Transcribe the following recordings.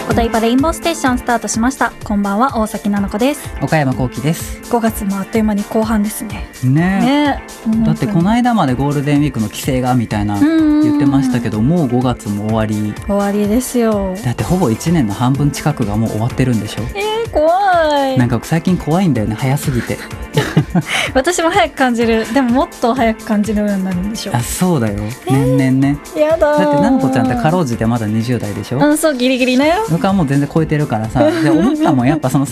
お台場レインボーステーションスタートしました。こんばんは、大崎菜々子です。 岡山幸喜です。 5月もあっという間に後半ですね。 だってこの間までゴールデンウィークの規制がみたいな言ってましたけど、もう5月も終わりですよ。 だってほぼ1年の半分近くがもう終わってるんでしょ。 怖い。 なんか最近怖いんだよね、早すぎて私も早く感じる。でももっと早く感じるようになるんでしょ。 あ、そうだよ、年々ね。 やだ。 だって菜々子ちゃんってかろうじてまだ20代でしょ。 そう、ギリギリだよ。 僕はもう全然超えてるからさ。で思ったもん、やっぱその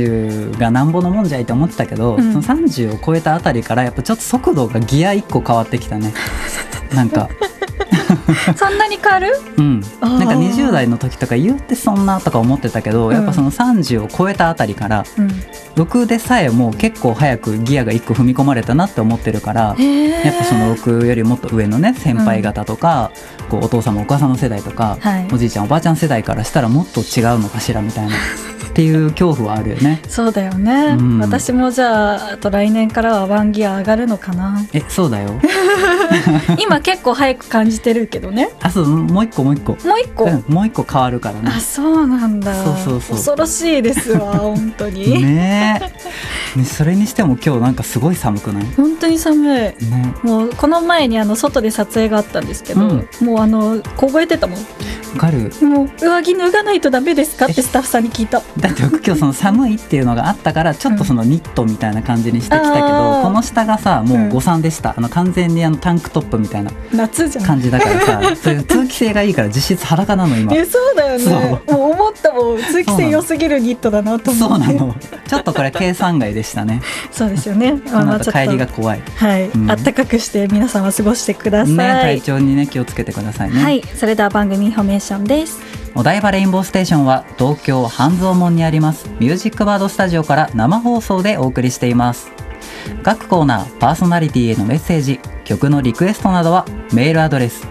30がなんぼのもんじゃいって思ってたけど、その30を超えたあたりからやっぱちょっと速度がギア1個変わってきたねなんかそんなに変わる？ なんか20代の時とか言ってそんなとか思ってたけど、やっぱその30を超えたあたりから、僕でさえも結構早くギアが1個踏み込まれたなって思ってるから、やっぱその僕よりもっと上のね先輩方とか、こうお父様お母さんの世代とか、おじいちゃんおばあちゃん世代からしたらもっと違うのかしらみたいなっていう恐怖はあるよね。 そうだよね、私もじゃあと来年からはワンギア上がるのかな。 そうだよ今結構早く感じてるけどね。 そう、もう一個、もう一個変わるからね。 そうなんだ。 そう恐ろしいですわ本当にね。それにしても今日なんかすごい寒くない？ 本当に寒い、もうこの前に外で撮影があったんですけど、もう凍えてたもん。 わかる。 もう上着脱がないとダメですかってスタッフさんに聞いた。 だって僕今日その寒いっていうのがあったからちょっとそのニットみたいな感じにしてきたけど、この下がさもう誤算でした。完全にタンクトップみたいな感じだからさそういう通気性がいいから実質裸なの今。 そうだよね。もう思ったもん、通気性良すぎるニットだなと思って。 そうなの。ちょっとこれ計算外でしたね。 そうですよね。 この後帰りが怖い。 あったかくして皆さんは過ごしてください。 体調にね気をつけてくださいね。 それでは番組インフォメーションです。 お台場レインボーステーションは東京半蔵門にありますミュージックバードスタジオから生放送でお送りしています。各コーナーパーソナリティへのメッセージ、曲のリクエストなどはメールアドレス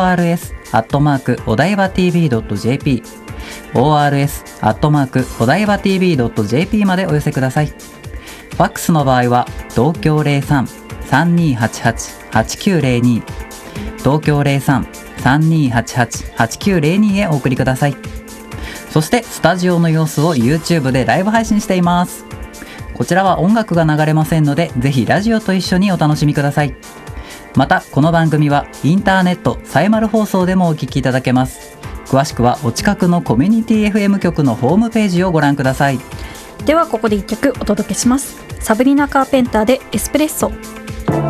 ors@ お台場 tv.jp ors@ お台場 tv.jp までお寄せください。ファックスの場合は東京 03-3288-8902 東京 03-3288-8902 へお送りください。そしてスタジオの様子を YouTube でライブ配信しています。こちらは音楽が流れませんので、ぜひラジオと一緒にお楽しみください。またこの番組はインターネットサイマル放送でもお聞きいただけます。詳しくはお近くのコミュニティ FM 局のホームページをご覧ください。 ではここで1曲お届けします。サブリナ・カーペンターでエスプレッソ。